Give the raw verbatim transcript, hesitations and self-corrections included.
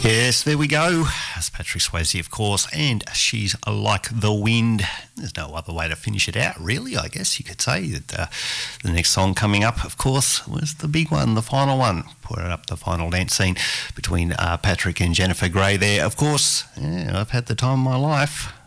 Yes, there we go. That's Patrick Swayze, of course, and She's Like the Wind. There's no other way to finish it out, really, I guess you could say. That uh, the next song coming up, of course, was the big one, the final one. Put it up, the final dance scene between uh, Patrick and Jennifer Grey there. Of course, yeah, I've had the time of my life.